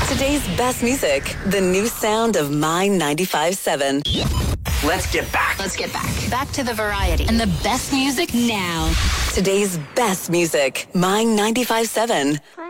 Today's best music, the new sound of My 95.7. Let's get back. Let's get back. Back to the variety and the best music now. Today's best music, My 95.7.